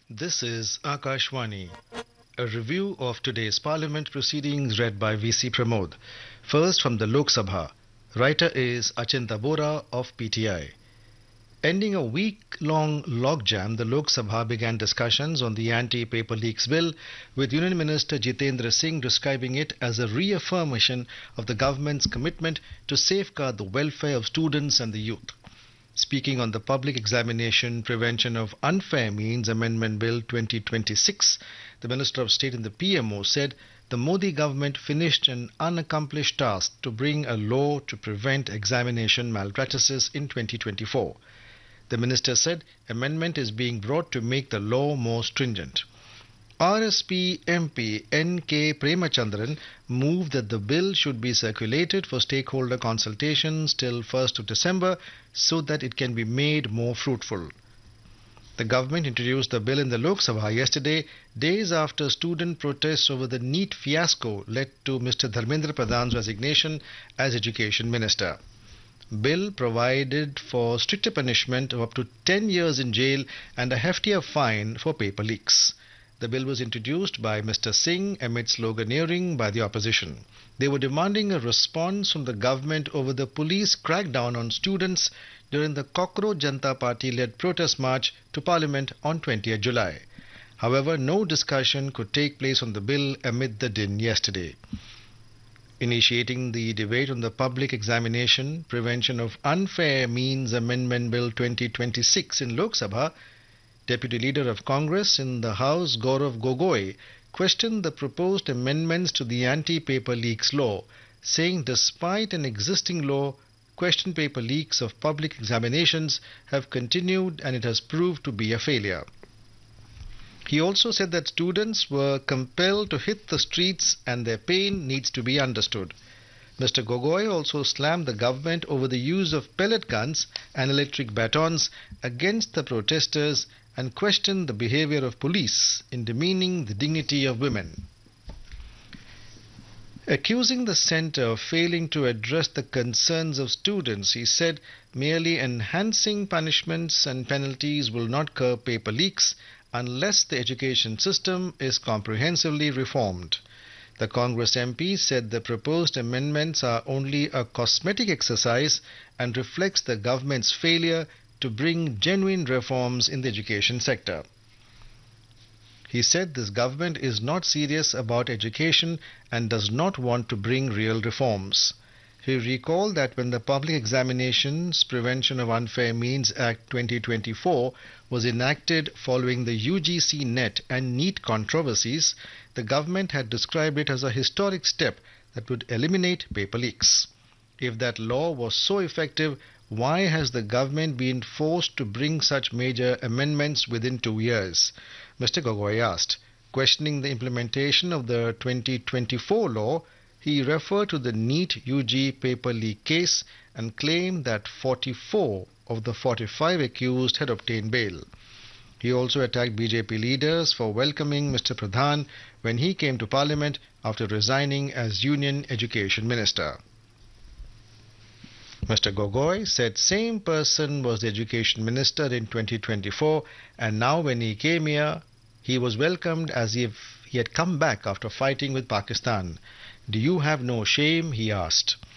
This is Akashvani. A review of today's Parliament proceedings read by VC Pramod. First from the Lok Sabha. Writer is Achinta Bora of PTI. Ending a week-long logjam, the Lok Sabha began discussions on the anti-paper leaks bill, with Union Minister Jitendra Singh describing it as a reaffirmation of the government's commitment to safeguard the welfare of students and the youth. Speaking on the Public Examination Prevention of Unfair Means Amendment Bill 2026, the Minister of State in the PMO said the Modi government finished an unaccomplished task to bring a law to prevent examination malpractices in 2024. The minister said amendment is being brought to make the law more stringent. RSP MP N.K. Premachandran moved that the bill should be circulated for stakeholder consultations till 1st of December so that it can be made more fruitful. The government introduced the bill in the Lok Sabha yesterday, days after student protests over the NEET fiasco led to Mr. Dharmendra Pradhan's resignation as Education Minister. Bill provided for stricter punishment of up to 10 years in jail and a heftier fine for paper leaks. The bill was introduced by Mr. Singh amid sloganeering by the opposition. They were demanding a response from the government over the police crackdown on students during the Cockroach Janata Party-led protest march to Parliament on 20th July. However, no discussion could take place on the bill amid the din yesterday. Initiating the debate on the Public Examination Prevention of Unfair Means Amendment Bill 2026 in Lok Sabha, Deputy Leader of Congress in the House Gaurav Gogoi questioned the proposed amendments to the anti-paper leaks law, saying despite an existing law, question paper leaks of public examinations have continued and it has proved to be a failure. He also said that students were compelled to hit the streets and their pain needs to be understood. Mr. Gogoi also slammed the government over the use of pellet guns and electric batons against the protesters and questioned the behavior of police in demeaning the dignity of women. Accusing the centre of failing to address the concerns of students, he said merely enhancing punishments and penalties will not curb paper leaks unless the education system is comprehensively reformed. The Congress MP said the proposed amendments are only a cosmetic exercise and reflects the government's failure to bring genuine reforms in the education sector. He said this government is not serious about education and does not want to bring real reforms. He recalled that when the Public Examinations Prevention of Unfair Means Act 2024 was enacted following the UGC NET and NEET controversies, the government had described it as a historic step that would eliminate paper leaks. If that law was so effective, why has the government been forced to bring such major amendments within 2 years? Mr. Gogoi asked. Questioning the implementation of the 2024 law, he referred to the NEET UG paper leak case and claimed that 44 of the 45 accused had obtained bail. He also attacked BJP leaders for welcoming Mr. Pradhan when he came to Parliament after resigning as Union Education Minister. Mr. Gogoi said same person was the Education Minister in 2024 and now when he came here, he was welcomed as if he had come back after fighting with Pakistan. Do you have no shame? He asked.